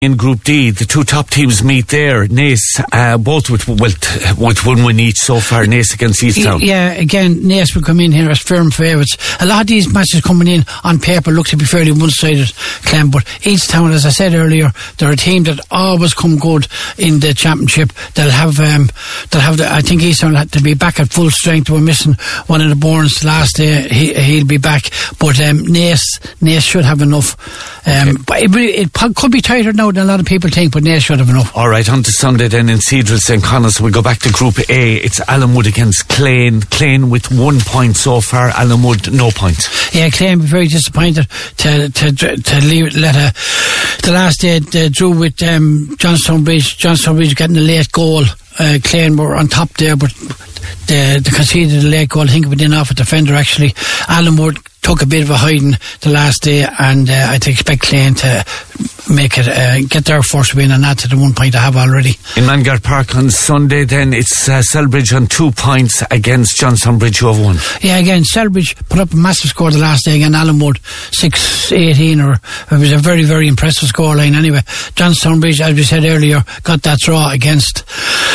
In Group D, the two top teams meet there. Naas, both with one win each so far. Naas against Easttown. Yeah, again, Naas will come in here as firm favourites. A lot of these matches coming in on paper look to be fairly one-sided, Clem, but Easttown, as I said earlier, they're a team that always come good in the championship. They'll have I think Easttown had to be back at full strength. We're missing one of the Bournes last day. He'll be back, but Naas should have enough. But it could be tighter now than a lot of people think, but Naas should have enough. Alright, on to Sunday then in Cedral St. Connors. We go back to Group A. It's Allenwood against Clane. Clane with 1 point so far, Allenwood no points. Yeah, Clane be very disappointed to leave the last day they drew with Johnstone Bridge getting a late goal. Clane were on top there, but they conceded a late goal. I think it went in off a defender actually. Allenwood took a bit of a hiding the last day, and I'd expect Clane to make it get their first win and add to the 1 point they have already. In Mangard Park on Sunday then it's Selbridge on 2 points against Johnstone Bridge, who have won. Yeah, again, Selbridge put up a massive score the last day again. Allenwood 6-18, or it was a very, very impressive scoreline anyway. Johnstone Bridge, as we said earlier, got that draw against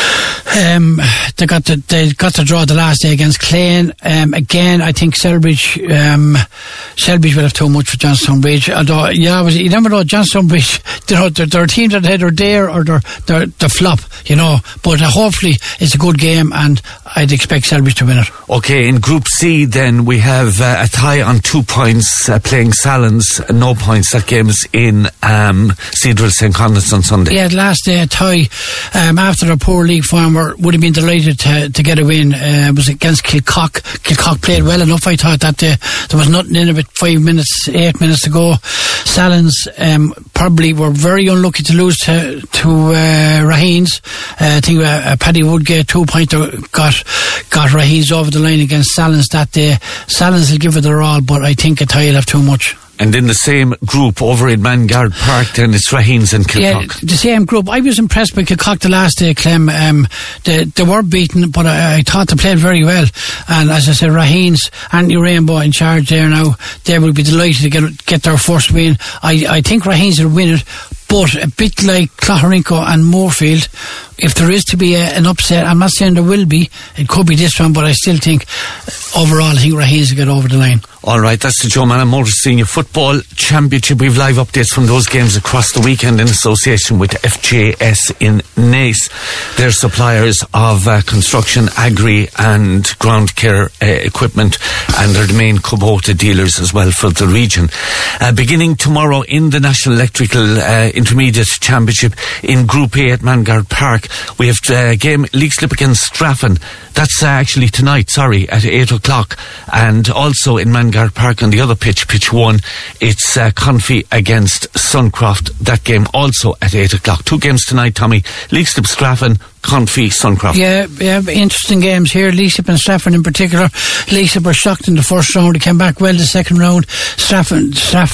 they got the draw the last day against Clane. Again, I think Selbridge will have too much for Johnstone Bridge. Although, you never know, Johnstone Bridge, they're a team that either there or they're flop, but hopefully it's a good game, and I'd expect Selbridge to win it. Okay, in Group C then we have a tie on 2 points playing Salins, no points. That game is in Cedral St. Connors on Sunday. Yeah, the last day a tie after a poor league form. Would have been delighted to get a win. It was against Kilcock. Kilcock played well enough, I thought, that day. There was nothing in it with 8 minutes to go. Salins probably were very unlucky to lose to Raheens. I think Paddy Woodgate 2 pointer got Raheens over the line against Salins that day. Salins will give it their all, but I think a tie will have too much. And in the same group over in Mangard Park then it's Raheens and Kilcock. Yeah, the same group. I was impressed by Kilcock the last day, Clem. They were beaten, but I thought they played very well. And as I said, Raheens, Anthony Rainbow in charge there now, they will be delighted to get their first win. I think Raheens will win it, but a bit like Clougharinco and Moorfield, if there is to be an upset, I'm not saying there will be, it could be this one, but I still think overall I think Raheens will get over the line. Alright, that's the Joe Mann Motor Senior Football Championship. We've live updates from those games across the weekend in association with FJS in Naas. They're suppliers of construction, agri and ground care equipment, and they're the main Kubota dealers as well for the region. Beginning tomorrow in the National Electrical Intermediate Championship in Group A at Mangard Park, we have game Leixlip against Straffan. That's actually tonight, at 8 o'clock. And also in Mangard Park on the other pitch 1, it's Confey against Suncroft. That game also at 8 o'clock. 2 games tonight, Tommy. Leixlip, Straffan, Confey, Suncroft. Yeah, interesting games here. Leixlip and Straffan in particular. Leixlip were shocked in the first round. They came back well the second round. Straffan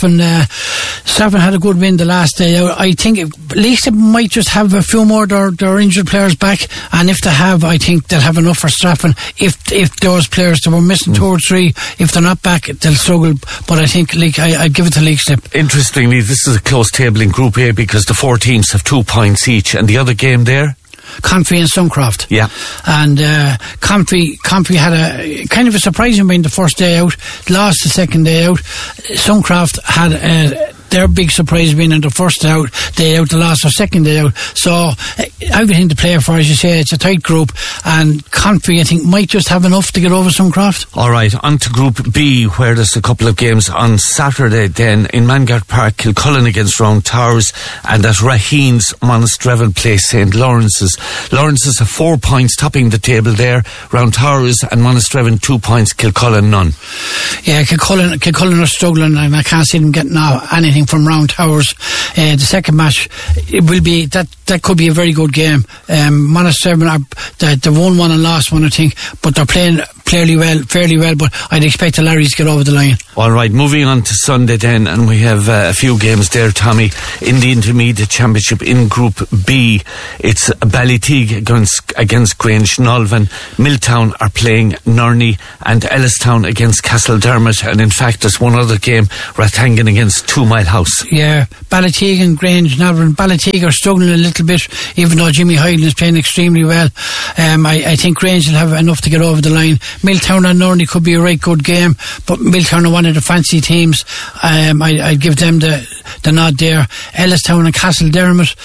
had a good win the last day. I think Leixlip might just have a few more of their injured players back, and if they have, I think they'll have enough for Straffan. If those players that were missing 2 or 3, if they're not back, they'll struggle. But I think I'd give it to Leixlip. Interestingly, this is a close table in Group A because the 4 teams have 2 points each, and the other game there, Confey and Suncroft. Yeah. And Confey had a kind of a surprising win the first day out, lost the second day out. Suncroft had their big surprise win on the first day out, they lost their second day out. So everything to play for, as you say, it's a tight group, and Confey, I think, might just have enough to get over Suncroft. Alright, on to Group B, where there's a couple of games on Saturday then. In Mangard Park, Kilcullen against Round Towers, and at Raheens, Monasterevin play St. Lawrence's. Lawrence's have 4 points topping the table there. Round Towers and Monasterevin 2 points, Kilcullen none. Yeah, Kilcullen are struggling, and I can't see them getting anything from Round Towers. The second match, it will be that could be a very good game. Monasterevin they won one and lost one, I think, but they're playing fairly well, but I'd expect the Larrys to get over the line. Alright, moving on to Sunday then, and we have a few games there, Tommy. In the Intermediate Championship in Group B, it's Ballyteague against Grange Nolvan. Milltown are playing Nurney, and Ellistown against Castledermot, and in fact there's one other game, Rathangan against 2 Mile House. Yeah, Ballyteague and Grange Nolvan. Ballyteague are struggling a little bit, even though Jimmy Hyden is playing extremely well. I think Grange will have enough to get over the line. Milltown and Nurney could be a right good game, but Milltown are one of the fancy teams. I'd give them the nod there. Ellistown and Castledermot.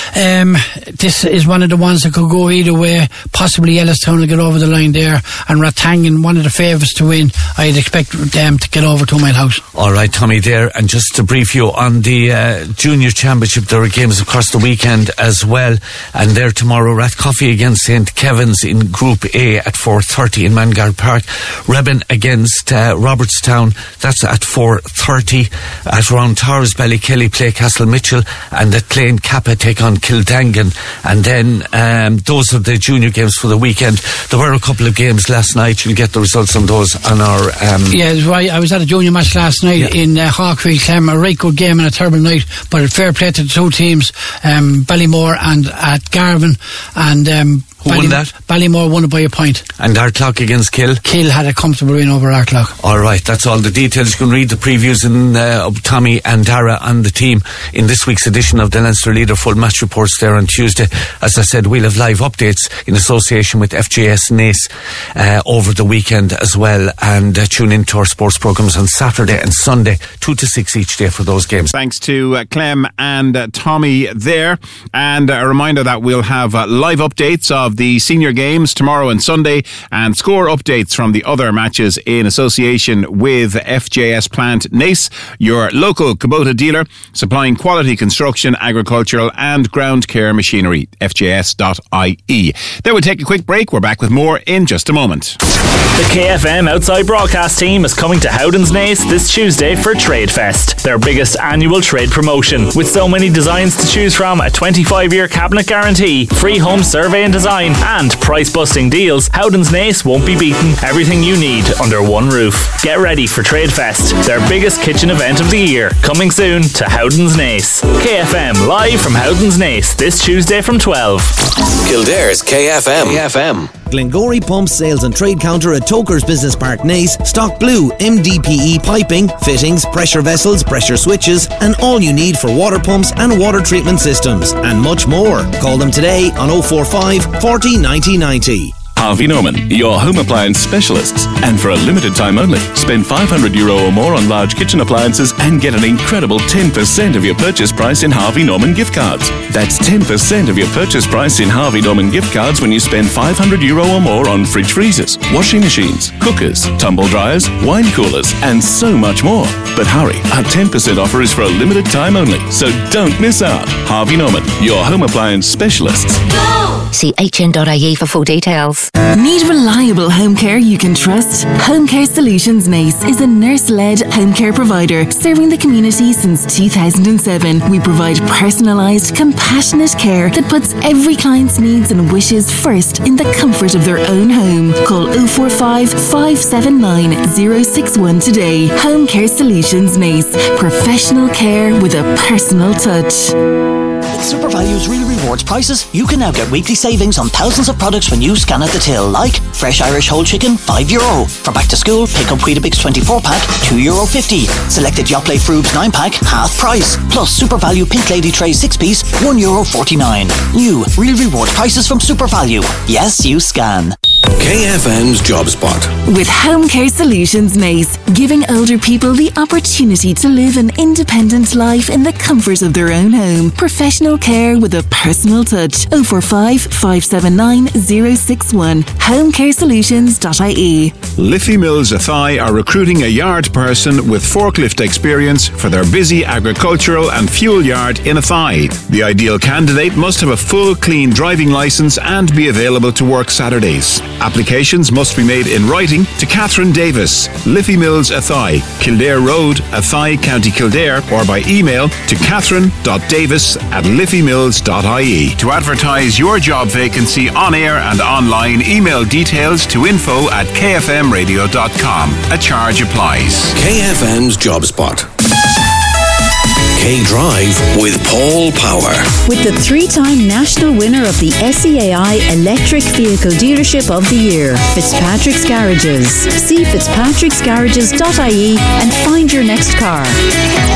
This is one of the ones that could go either way. Possibly Ellistown will get over the line there, and Rathangan, one of the favourites to win. I'd expect them to get over 2 Mile House. Alright, Tommy, there, and just to brief you on the Junior Championship, there are games across the weekend as well, and there tomorrow, Rathcoffey against St. Kevin's in Group A at 4:30 in Mangard Park. Rebben against Robertstown, that's at 4:30. At Round Towers, Ballykelly play Castle Mitchell, and at Clane Kappa take on Kildangan. And then those are the junior games for the weekend. There were a couple of games last night. You'll get the results on those on our... Yeah, right. I was at a junior match last night in Hawkfield Clem. A right good game and a terrible night, but a fair play to the two teams, Ballymore and at Garvin. And who won that? Ballymore won it by a point. And Arklock against Kill? Kill had a comfortable win over Arklock. Alright, that's all the details. You can read the previews of Tommy and Dara and the team in this week's edition of the Leinster Leader Full Match Reports there on Tuesday. As I said, we'll have live updates in association with FJS Naas over the weekend as well, and tune into our sports programmes on Saturday and Sunday 2 to 6 each day for those games. Thanks to Clem and Tommy there, and a reminder that we'll have live updates of the senior games tomorrow and Sunday, and score updates from the other matches in association with FJS Plant Naas, your local Kubota dealer supplying quality construction, agricultural and ground care machinery. FJS.ie. Then we'll take a quick break. We're back with more in just a moment. The KFM Outside Broadcast team is coming to Howden's Naas this Tuesday for Trade Fest, their biggest annual trade promotion. With so many designs to choose from, a 25-year cabinet guarantee, free home survey and design, and price-busting deals, Howden's Naas won't be beaten. Everything you need under one roof. Get ready for Trade Fest, their biggest kitchen event of the year, coming soon to Howden's Naas. KFM live from Howden's Naas this Tuesday from 12. Kildare's KFM. Glengory Pumps Sales and Trade Counter at Tokers Business Park Naas stock blue MDPE piping, fittings, pressure vessels, pressure switches, and all you need for water pumps and water treatment systems, and much more. Call them today on 045 40 90 90. Harvey Norman, your home appliance specialists. And for a limited time only, spend €500 or more on large kitchen appliances and get an incredible 10% of your purchase price in Harvey Norman gift cards. That's 10% of your purchase price in Harvey Norman gift cards when you spend €500 or more on fridge freezers, washing machines, cookers, tumble dryers, wine coolers, and so much more. But hurry, our 10% offer is for a limited time only, so don't miss out. Harvey Norman, your home appliance specialists. See hn.ie for full details. Need reliable home care you can trust? Home Care Solutions Naas is a nurse-led home care provider serving the community since 2007. We provide personalised, compassionate care that puts every client's needs and wishes first in the comfort of their own home. Call 045 579 061 today. Home Care Solutions Naas. Professional care with a personal touch. With SuperValue's Real Rewards prices, you can now get weekly savings on thousands of products when you scan at the till, like fresh Irish whole chicken, €5. For back to school, pick up Weetabix 24-pack, €2.50. Selected Yoplait Frubes 9-pack, half price. Plus SuperValue Pink Lady Tray 6-piece, €1.49. New Real Rewards prices from SuperValue. Yes, you scan. KFM's Job Spot. With Home Care Solutions Naas, giving older people the opportunity to live an independent life in the comfort of their own home. Professional care with a personal touch. 045 579 061. homecaresolutions.ie. Liffey Mills Athy are recruiting a yard person with forklift experience for their busy agricultural and fuel yard in Athy. The ideal candidate must have a full clean driving licence and be available to work Saturdays. Applications must be made in writing to Catherine Davis, Liffey Mills, Athy, Kildare Road, Athy, County Kildare, or by email to catherine.davis@liffeymills.ie. To advertise your job vacancy on air and online, email details to info@kfmradio.com. A charge applies. KFM's Job Spot. K-Drive with Paul Power. With the 3-time national winner of the SEAI Electric Vehicle Dealership of the Year, Fitzpatrick's Garages. See fitzpatricksgarages.ie and find your next car.